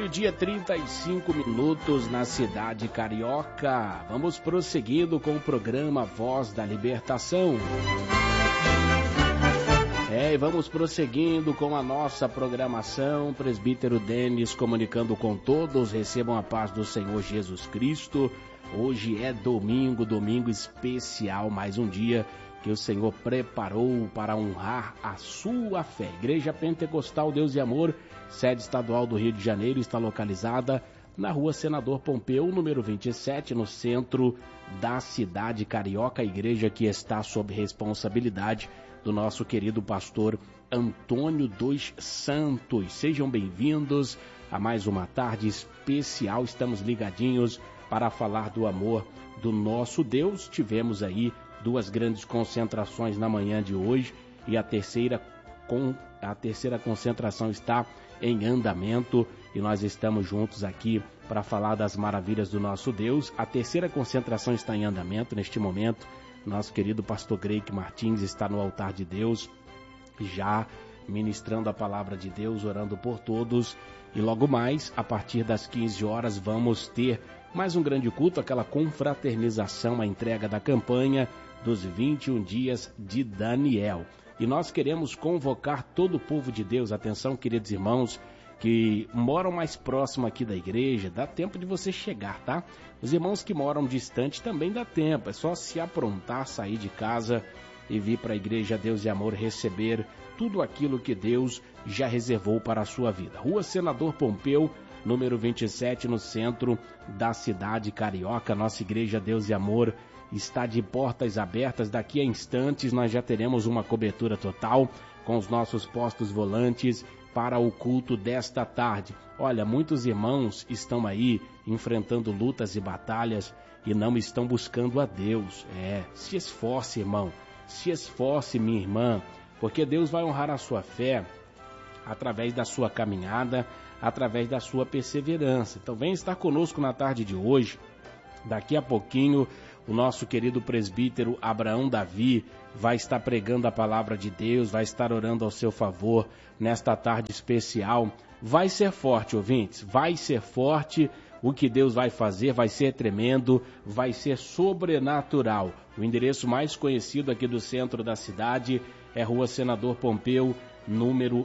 Meio-dia, 35 minutos na cidade carioca. Vamos prosseguindo com o programa Voz da Libertação. E vamos prosseguindo com a nossa programação. Presbítero Denis comunicando com todos. Recebam a paz do Senhor Jesus Cristo. Hoje é domingo especial, mais um dia que o Senhor preparou para honrar a sua fé. Igreja Pentecostal Deus e Amor, sede estadual do Rio de Janeiro, está localizada na rua Senador Pompeu, número 27, no centro da cidade carioca. A igreja que está sob responsabilidade do nosso querido pastor Antônio dos Santos. Sejam bem-vindos a mais uma tarde especial. Estamos ligadinhos para falar do amor do nosso Deus. Tivemos aí duas grandes concentrações na manhã de hoje e a terceira concentração está em andamento e nós estamos juntos aqui para falar das maravilhas do nosso Deus. A terceira concentração está em andamento neste momento. Nosso querido pastor Greik Martins está no altar de Deus, já ministrando a palavra de Deus, orando por todos. E logo mais, a partir das 15 horas, vamos ter mais um grande culto, aquela confraternização, a entrega da campanha dos 21 dias de Daniel. E nós queremos convocar todo o povo de Deus. Atenção, queridos irmãos que moram mais próximo aqui da igreja, dá tempo de você chegar, tá? Os irmãos que moram distante também dá tempo, é só se aprontar, sair de casa e vir para a igreja Deus e Amor receber tudo aquilo que Deus já reservou para a sua vida. Rua Senador Pompeu, número 27, no centro da cidade carioca. Nossa igreja Deus e Amor está de portas abertas. Daqui a instantes nós já teremos uma cobertura total com os nossos postos volantes para o culto desta tarde. Olha, muitos irmãos estão aí enfrentando lutas e batalhas e não estão buscando a Deus. Se esforce, irmão, se esforce, minha irmã, porque Deus vai honrar a sua fé através da sua caminhada, através da sua perseverança. Então vem estar conosco na tarde de hoje. Daqui a pouquinho o nosso querido presbítero Abraão Davi vai estar pregando a palavra de Deus, vai estar orando ao seu favor nesta tarde especial. Vai ser forte, ouvintes, vai ser forte. O que Deus vai fazer vai ser tremendo, vai ser sobrenatural. O endereço mais conhecido aqui do centro da cidade é Rua Senador Pompeu, número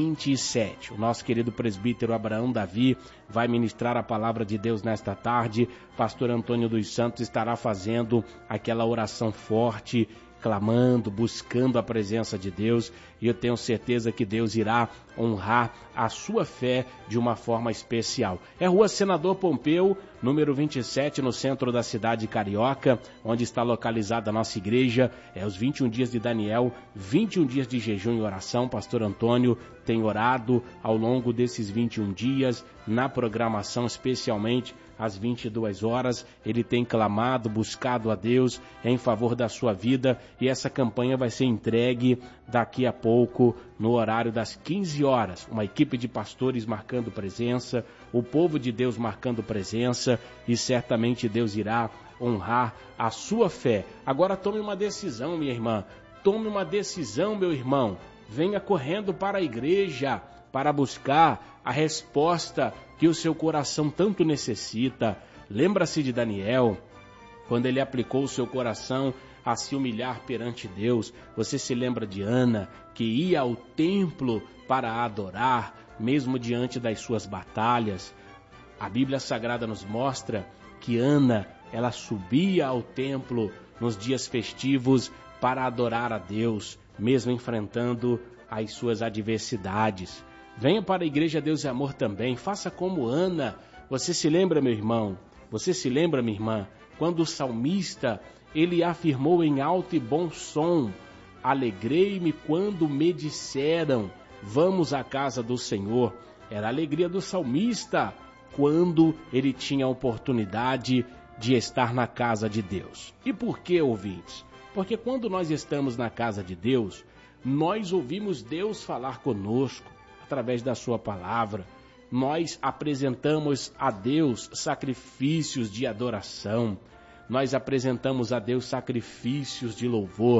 27. O nosso querido presbítero Abraão Davi vai ministrar a palavra de Deus nesta tarde. Pastor Antônio dos Santos estará fazendo aquela oração forte, clamando, buscando a presença de Deus, e eu tenho certeza que Deus irá honrar a sua fé de uma forma especial. É Rua Senador Pompeu, número 27, no centro da cidade carioca, onde está localizada a nossa igreja. É os 21 dias de Daniel, 21 dias de jejum e oração. Pastor Antônio tem orado ao longo desses 21 dias, na programação especialmente às 22 horas, ele tem clamado, buscado a Deus em favor da sua vida, e essa campanha vai ser entregue daqui a pouco, no horário das 15 horas. Uma equipe de pastores marcando presença, o povo de Deus marcando presença, e certamente Deus irá honrar a sua fé. Agora tome uma decisão, minha irmã, tome uma decisão, meu irmão, venha correndo para a igreja, para buscar a resposta que o seu coração tanto necessita. Lembra-se de Daniel, quando ele aplicou o seu coração a se humilhar perante Deus. Você se lembra de Ana, que ia ao templo para adorar, mesmo diante das suas batalhas. A Bíblia Sagrada nos mostra que Ana, ela subia ao templo nos dias festivos para adorar a Deus, mesmo enfrentando as suas adversidades. Venha para a igreja Deus e Amor também, faça como Ana. Você se lembra, meu irmão? Você se lembra, minha irmã? Quando o salmista, ele afirmou em alto e bom som: alegrei-me quando me disseram, vamos à casa do Senhor. Era a alegria do salmista quando ele tinha a oportunidade de estar na casa de Deus. E por que, ouvintes? Porque quando nós estamos na casa de Deus, nós ouvimos Deus falar conosco através da sua palavra. Nós apresentamos a Deus sacrifícios de adoração. Nós apresentamos a Deus sacrifícios de louvor.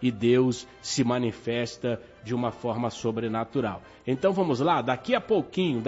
e Deus se manifesta de uma forma sobrenatural. Então vamos lá, daqui a pouquinho,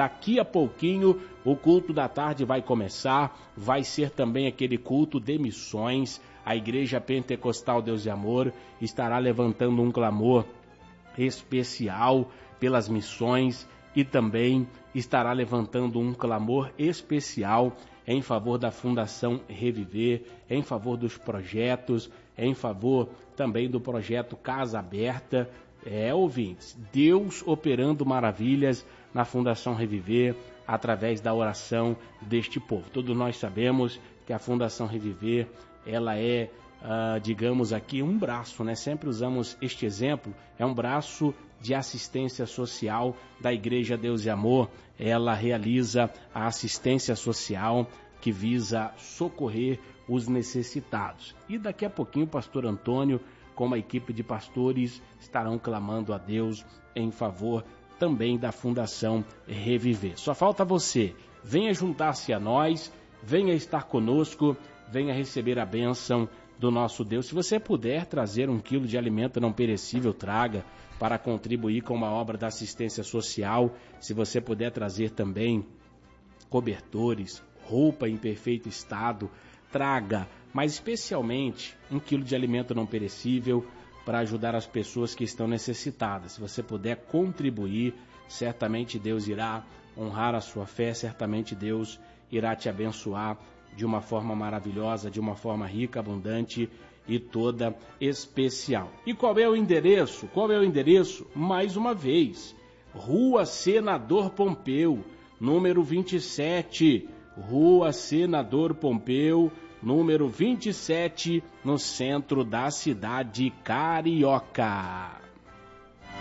o culto da tarde vai começar, vai ser também aquele culto de missões. A Igreja Pentecostal Deus e Amor estará levantando um clamor especial pelas missões e também estará levantando um clamor especial em favor da Fundação Reviver, em favor dos projetos, em favor também do projeto Casa Aberta. Ouvintes, Deus operando maravilhas na Fundação Reviver através da oração deste povo. Todos nós sabemos que a Fundação Reviver, ela é, digamos aqui, um braço, né? Sempre usamos este exemplo, é um braço de assistência social da Igreja Deus e Amor. Ela realiza a assistência social que visa socorrer os necessitados. E daqui a pouquinho o pastor Antônio, com uma equipe de pastores, estarão clamando a Deus em favor também da Fundação Reviver. Só falta você, venha juntar-se a nós, venha estar conosco, venha receber a bênção do nosso Deus. Se você puder trazer 1 quilo de alimento não perecível, traga para contribuir com uma obra da assistência social. Se você puder trazer também cobertores, roupa em perfeito estado, traga, mas especialmente 1 quilo de alimento não perecível para ajudar as pessoas que estão necessitadas. Se você puder contribuir, certamente Deus irá honrar a sua fé, certamente Deus irá te abençoar de uma forma maravilhosa, de uma forma rica, abundante e toda especial. E qual é o endereço? Mais uma vez, Rua Senador Pompeu, número 27, Rua Senador Pompeu, número 27, no centro da cidade carioca.